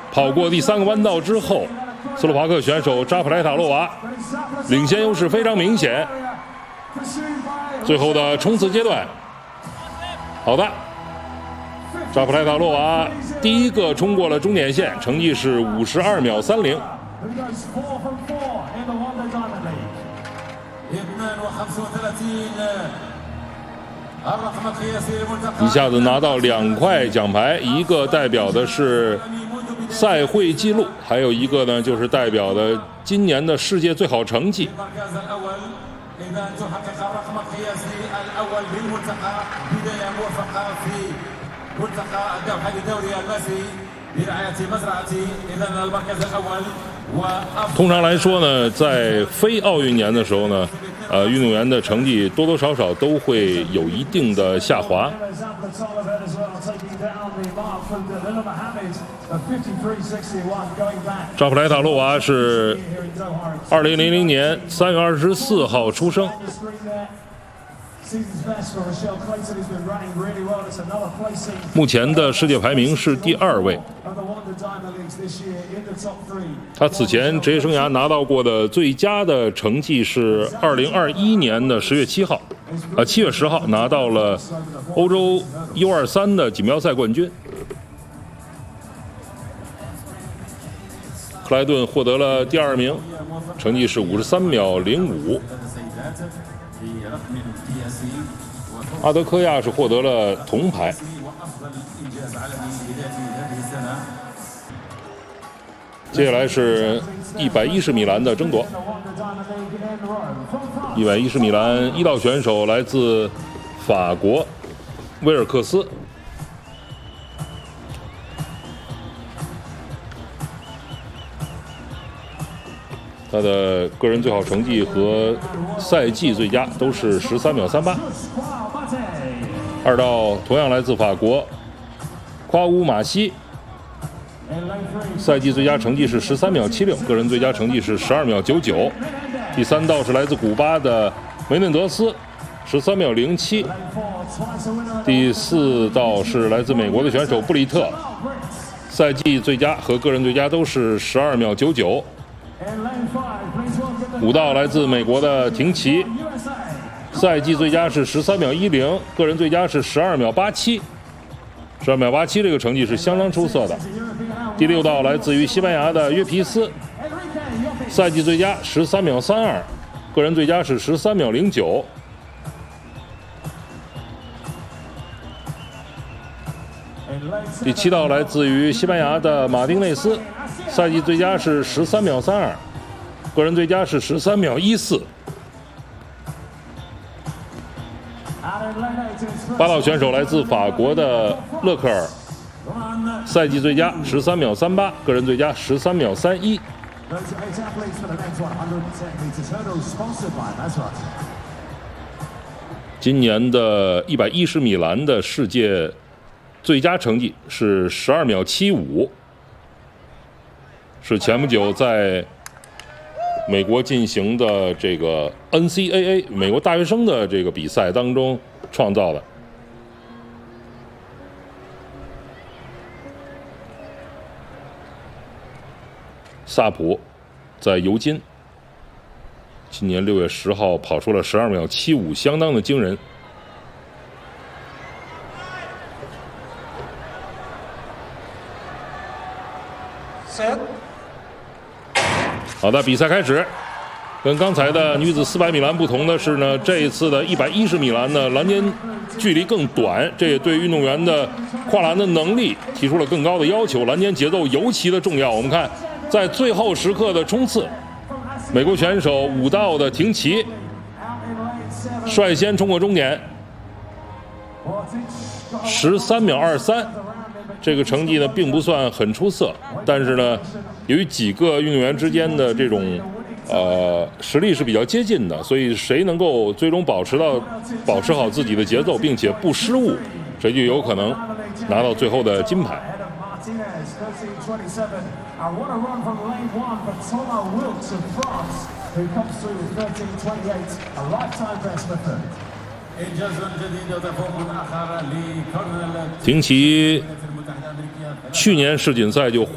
跑过第3个弯道之后，斯洛伐克选手扎普莱塔洛娃领先优势非常明显。最后的冲刺阶段，好的，扎普莱塔洛娃第一个冲过了终点线，成绩是52秒30。一下子拿到2块奖牌，一个代表的是赛会纪录，还有一个呢就是代表的今年的世界最好成绩。通常来说呢，在非奥运年的时候呢，运动员的成绩多多少少都会有一定的下滑。扎普莱塔洛娃是2000年3月24号出生。目前的世界排名是第2位。他此前职业生涯拿到过的最佳的成绩是2021年的10月7号，7月10号拿到了欧洲 U23 的锦标赛冠军。克莱顿获得了第2名，成绩是53秒05。阿德科亚是获得了铜牌。接下来是110米栏的争夺。110米栏1道选手来自法国威尔克斯。他的个人最好成绩和赛季最佳都是13秒38。2道同样来自法国夸乌马西，赛季最佳成绩是13秒76，个人最佳成绩是12秒99。第3道是来自古巴的梅嫩德斯，13秒07。第4道是来自美国的选手布里特，赛季最佳和个人最佳都是12秒99。5道来自美国的廷奇，赛季最佳是13秒10，个人最佳是12秒87。12秒87这个成绩是相当出色的。第6道来自于西班牙的约皮斯，赛季最佳13秒32，个人最佳是13秒09。第7道来自于西班牙的马丁内斯，赛季最佳是13秒32，个人最佳是13秒14。8道选手来自法国的勒克尔，赛季最佳13秒38，个人最佳13秒31。今年的110米栏的世界最佳成绩是12秒75，是前不久在美国进行的这个 NCAA 美国大学生的这个比赛当中创造的。萨普在尤金今年6月10号跑出了12秒75，相当的惊人。好的，比赛开始。跟刚才的女子400米栏不同的是呢，这一次的110米栏呢，栏间距离更短，这也对运动员的跨栏的能力提出了更高的要求，栏间节奏尤其的重要。我们看，在最后时刻的冲刺，美国选手5道的廷奇率先冲过终点，13秒23。这个成绩呢并不算很出色，但是呢，由于几个运动员之间的这种实力是比较接近的，所以谁能够最终保持好自己的节奏，并且不失误，谁就有可能拿到最后的金牌。廷奇去年世锦赛就